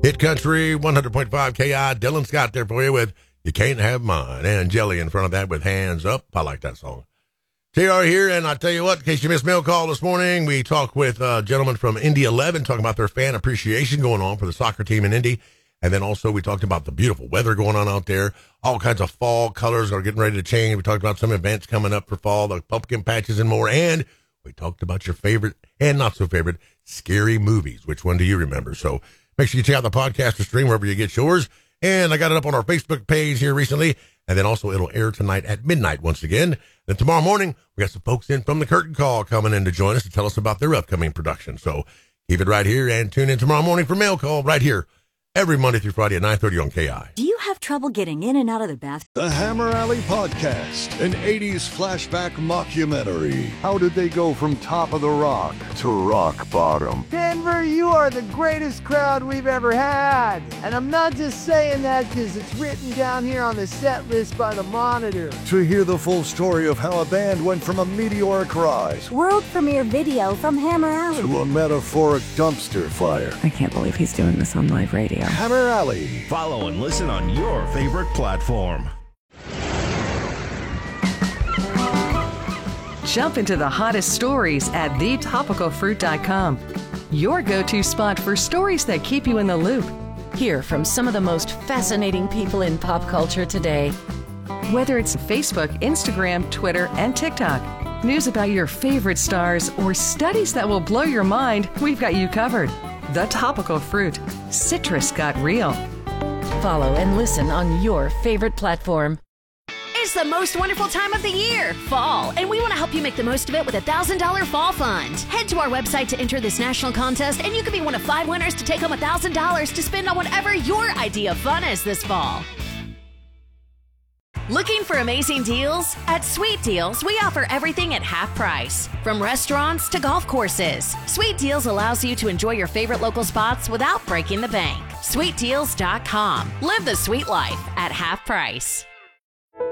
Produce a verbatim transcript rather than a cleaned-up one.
Hit Country, one hundred point five K I. Dylan Scott there for you with You Can't Have Mine. And Jelly in front of that with Hands Up. I like that song. T R here, and I tell you what, in case you missed mail call this morning, we talked with a gentleman from Indy eleven, talking about their fan appreciation going on for the soccer team in Indy. And then also we talked about the beautiful weather going on out there. All kinds of fall colors are getting ready to change. We talked about some events coming up for fall, the pumpkin patches and more. And we talked about your favorite and not so favorite scary movies. Which one do you remember? So make sure you check out the podcast or stream wherever you get yours. And I got it up on our Facebook page here recently. And then also it'll air tonight at midnight once again. Then tomorrow morning, we got some folks in from the Curtain Call coming in to join us to tell us about their upcoming production. So keep it right here and tune in tomorrow morning for Mail Call right here every Monday through Friday at nine thirty on K I. Do you have trouble getting in and out of the bath? The Hammer Alley Podcast, an eighties flashback mockumentary. How did they go from top of the rock to rock bottom? Denver, you are the greatest crowd we've ever had. And I'm not just saying that because it's written down here on the set list by the Monitor. To hear the full story of how a band went from a meteoric rise World premiere video from Hammer Alley to a metaphoric dumpster fire. I can't believe he's doing this on live radio. Hammer Alley. Follow and listen on your favorite platform. Jump into the hottest stories at the topical fruit dot com. Your go-to spot for stories that keep you in the loop. Hear from some of the most fascinating people in pop culture today. Whether it's Facebook, Instagram, Twitter, and TikTok, news about your favorite stars, or studies that will blow your mind, we've got you covered. The Topical Fruit. Citrus got real. Follow and listen on your favorite platform. It's the most wonderful time of the year, fall, and we want to help you make the most of it with a one thousand dollars Fall Fund. Head to our website to enter this national contest, and you could be one of five winners to take home one thousand dollars to spend on whatever your idea of fun is this fall. Looking for amazing deals? At Sweet Deals, we offer everything at half price. From restaurants to golf courses, Sweet Deals allows you to enjoy your favorite local spots without breaking the bank. sweet deals dot com. Live the sweet life at half price.